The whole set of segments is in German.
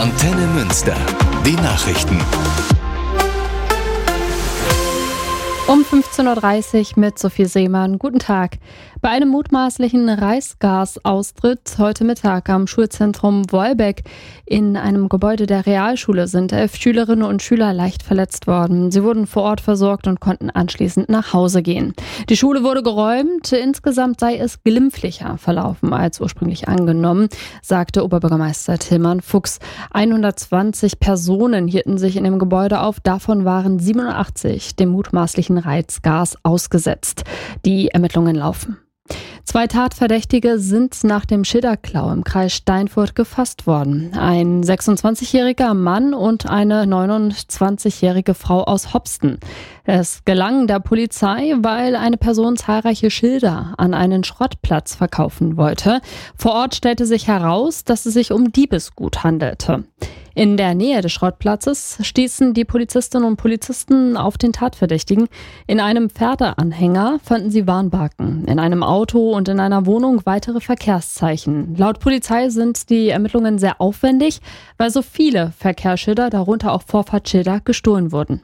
Antenne Münster. Die Nachrichten. Um 15.30 Uhr mit Sophie Seemann. Guten Tag. Bei einem mutmaßlichen Reisgasaustritt heute Mittag am Schulzentrum Wolbeck in einem Gebäude der Realschule sind 11 Schülerinnen und Schüler leicht verletzt worden. Sie wurden vor Ort versorgt und konnten anschließend nach Hause gehen. Die Schule wurde geräumt. Insgesamt sei es glimpflicher verlaufen als ursprünglich angenommen, sagte Oberbürgermeister Tillmann Fuchs. 120 Personen hielten sich in dem Gebäude auf. Davon waren 87 dem mutmaßlichen Reizgas ausgesetzt. Die Ermittlungen laufen. 2 Tatverdächtige sind nach dem Schilderklau im Kreis Steinfurt gefasst worden. Ein 26-jähriger Mann und eine 29-jährige Frau aus Hopsten. Es gelang der Polizei, weil eine Person zahlreiche Schilder an einen Schrottplatz verkaufen wollte. Vor Ort stellte sich heraus, dass es sich um Diebesgut handelte. In der Nähe des Schrottplatzes stießen die Polizistinnen und Polizisten auf den Tatverdächtigen. In einem Pferdeanhänger fanden sie Warnbarken, in einem Auto und in einer Wohnung weitere Verkehrszeichen. Laut Polizei sind die Ermittlungen sehr aufwendig, weil so viele Verkehrsschilder, darunter auch Vorfahrtsschilder, gestohlen wurden.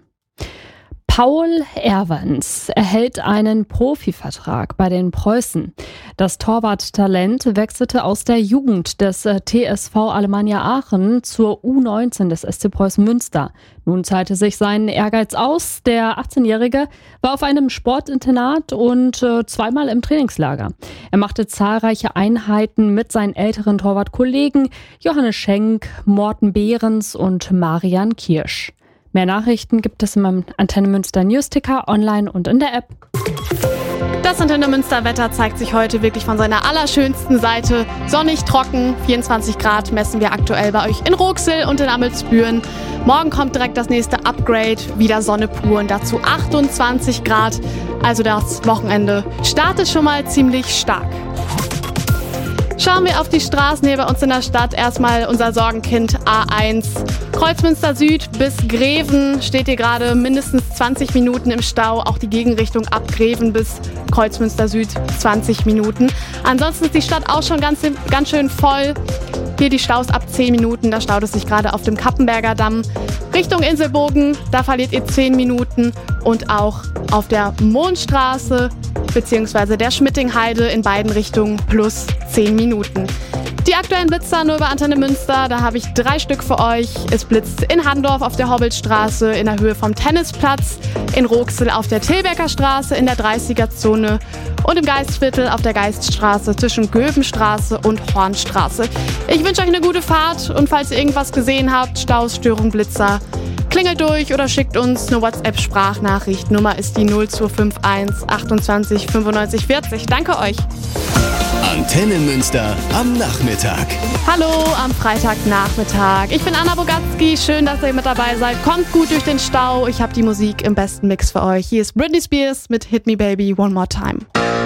Paul Erwans erhält einen Profivertrag bei den Preußen. Das Torwarttalent wechselte aus der Jugend des TSV Alemannia Aachen zur U19 des SC Preußen Münster. Nun zahlte sich sein Ehrgeiz aus. Der 18-Jährige war auf einem Sportinternat und zweimal im Trainingslager. Er machte zahlreiche Einheiten mit seinen älteren Torwartkollegen Johannes Schenk, Morten Behrens und Marian Kirsch. Mehr Nachrichten gibt es im Antenne Münster Newsticker, online und in der App. Das Antenne Münster Wetter zeigt sich heute wirklich von seiner allerschönsten Seite. Sonnig, trocken, 24 Grad messen wir aktuell bei euch in Rooxel und in Amelsbüren. Morgen kommt direkt das nächste Upgrade, wieder Sonne pur und dazu 28 Grad. Also das Wochenende startet schon mal ziemlich stark. Schauen wir auf die Straßen hier bei uns in der Stadt. Erstmal unser Sorgenkind A1. Kreuzmünster Süd bis Greven steht hier gerade mindestens 20 Minuten im Stau. Auch die Gegenrichtung ab Greven bis Kreuzmünster Süd 20 Minuten. Ansonsten ist die Stadt auch schon ganz schön voll. Hier die Staus ab 10 Minuten. Da staut es sich gerade auf dem Kappenberger Damm. Richtung Inselbogen, da verliert ihr 10 Minuten. Und auch auf der Mondstraße bzw. der Schmittingheide in beiden Richtungen plus 10 Minuten. Die aktuellen Blitzer nur über Antenne Münster, da habe ich 3 Stück für euch. Es blitzt in Handorf auf der Hobbelstraße in der Höhe vom Tennisplatz, in Rooxel auf der Tilbecker Straße in der 30er-Zone und im Geistviertel auf der Geiststraße zwischen Göbenstraße und Hornstraße. Ich wünsche euch eine gute Fahrt und falls ihr irgendwas gesehen habt, Staus, Störung, Blitzer, klingelt durch oder schickt uns eine WhatsApp-Sprachnachricht. Nummer ist die 0251 28 95 40. Danke euch. Antenne Münster am Nachmittag. Hallo am Freitagnachmittag. Ich bin Anna Bogatski. Schön, dass ihr mit dabei seid. Kommt gut durch den Stau. Ich habe die Musik im besten Mix für euch. Hier ist Britney Spears mit Hit Me Baby One More Time.